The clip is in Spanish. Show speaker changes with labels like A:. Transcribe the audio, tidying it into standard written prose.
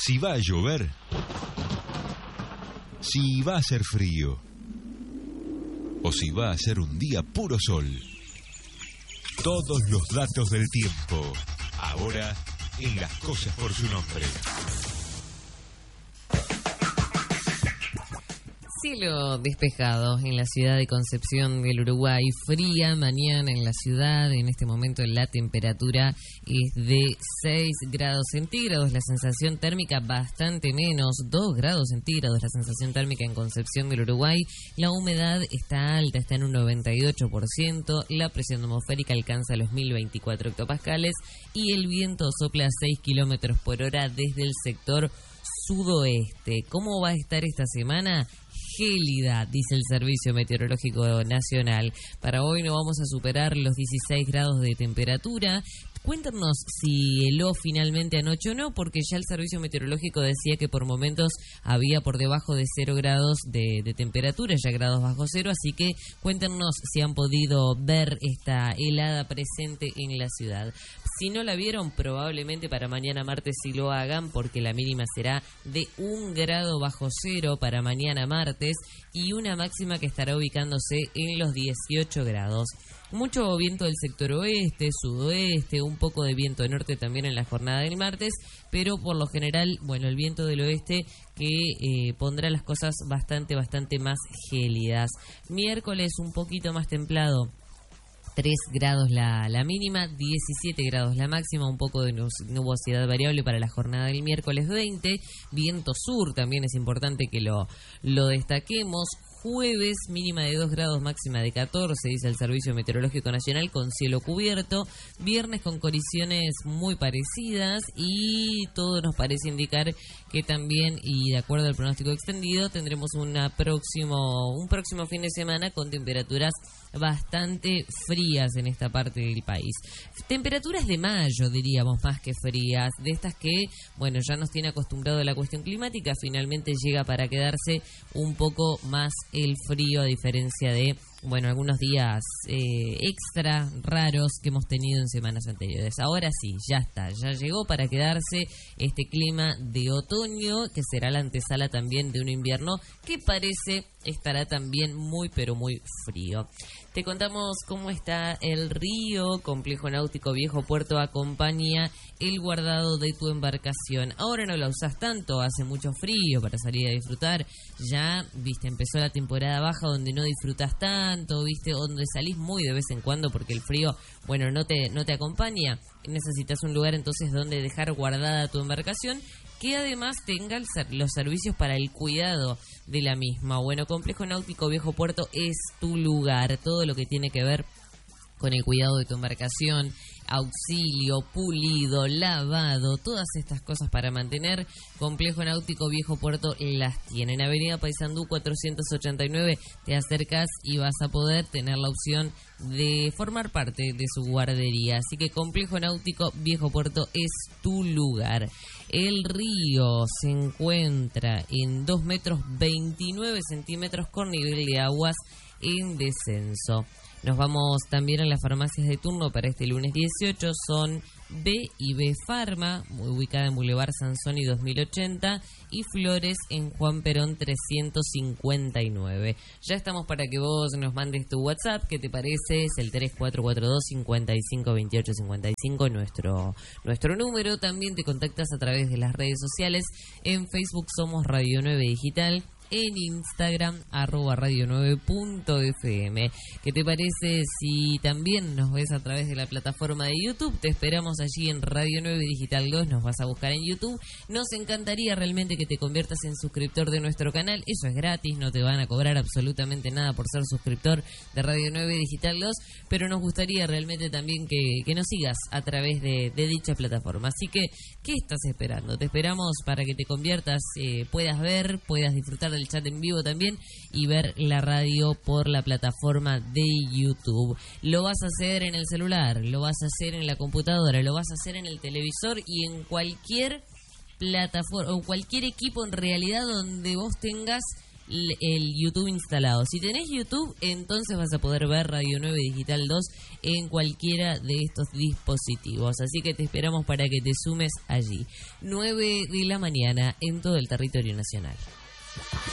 A: si va a llover, si va a hacer frío o si va a ser un día puro sol. Todos los datos del tiempo, ahora en Las Cosas por su Nombre.
B: Cielo despejado en la ciudad de Concepción del Uruguay, fría mañana en la ciudad. En este momento la temperatura es de 6 grados centígrados, la sensación térmica bastante menos, 2 grados centígrados la sensación térmica en Concepción del Uruguay. La humedad está alta, está en un 98%, la presión atmosférica alcanza los 1024 hectopascales y el viento sopla a 6 kilómetros por hora desde el sector sudoeste. ¿Cómo va a estar esta semana? Gélida, dice el Servicio Meteorológico Nacional. Para hoy no vamos a superar los 16 grados de temperatura. Cuéntanos si heló finalmente anoche o no, porque ya el Servicio Meteorológico decía que por momentos había por debajo de 0 grados de temperatura, ya grados bajo cero, así que cuéntenos si han podido ver esta helada presente en la ciudad. Si no la vieron, probablemente para mañana martes sí lo hagan, porque la mínima será de 1 grado bajo cero para mañana martes y una máxima que estará ubicándose en los 18 grados. Mucho viento del sector oeste, sudoeste, un poco de viento norte también en la jornada del martes, pero por lo general, bueno, el viento del oeste que pondrá las cosas bastante más gélidas. Miércoles un poquito más templado. 3 grados la mínima, 17 grados la máxima, un poco de nubosidad variable para la jornada del miércoles 20, viento sur también es importante que lo destaquemos. Jueves, mínima de 2 grados, máxima de 14, dice el Servicio Meteorológico Nacional, con cielo cubierto. Viernes con condiciones muy parecidas y todo nos parece indicar que también, y de acuerdo al pronóstico extendido, tendremos un próximo fin de semana con temperaturas bastante frías en esta parte del país. Temperaturas de mayo, diríamos, más que frías, de estas que, bueno, ya nos tiene acostumbrado a la cuestión climática, finalmente llega para quedarse un poco más el frío, a diferencia de, bueno, algunos días extra raros que hemos tenido en semanas anteriores. Ahora sí, ya está, ya llegó para quedarse este clima de otoño, que será la antesala también de un invierno que parece estará también muy, pero muy frío. Te contamos cómo está el río. Complejo Náutico Viejo Puerto acompaña el guardado de tu embarcación. Ahora no la usás tanto, hace mucho frío para salir a disfrutar. Ya, viste, empezó la temporada baja donde no disfrutás tanto, viste, donde salís muy de vez en cuando porque el frío, bueno, no te acompaña. Necesitas un lugar entonces donde dejar guardada tu embarcación, que además tenga los servicios para el cuidado de la misma. Bueno, Complejo Náutico Viejo Puerto es tu lugar. Todo lo que tiene que ver con el cuidado de tu embarcación, auxilio, pulido, lavado, todas estas cosas para mantener Complejo Náutico Viejo Puerto las tienen. Avenida Paysandú 489, te acercas y vas a poder tener la opción de formar parte de su guardería. Así que Complejo Náutico Viejo Puerto es tu lugar. El río se encuentra en 2 metros 29 centímetros con nivel de aguas en descenso. Nos vamos también a las farmacias de turno para este lunes 18. Son B y B Pharma, ubicada en Boulevard Sansoni 2080, y Flores en Juan Perón 359. Ya estamos para que vos nos mandes tu WhatsApp. ¿Qué te parece? Es el 3442-552855, nuestro número. También te contactas a través de las redes sociales. En Facebook somos Radio 9 Digital. En Instagram, @radio9.fm. ¿Qué te parece si también nos ves a través de la plataforma de YouTube? Te esperamos allí en Radio 9 Digital 2, nos vas a buscar en YouTube. Nos encantaría realmente que te conviertas en suscriptor de nuestro canal. Eso es gratis, no te van a cobrar absolutamente nada por ser suscriptor de Radio 9 Digital 2, pero nos gustaría realmente también que nos sigas a través de dicha plataforma. Así que, ¿qué estás esperando? Te esperamos para que te conviertas, puedas ver, puedas disfrutar del chat en vivo también y ver la radio por la plataforma de YouTube. Lo vas a hacer en el celular, lo vas a hacer en la computadora, lo vas a hacer en el televisor y en cualquier plataforma o cualquier equipo en realidad donde vos tengas el YouTube instalado. Si tenés YouTube, entonces vas a poder ver Radio 9 Digital 2 en cualquiera de estos dispositivos. Así que te esperamos para que te sumes allí. 9 de la mañana en todo el territorio nacional.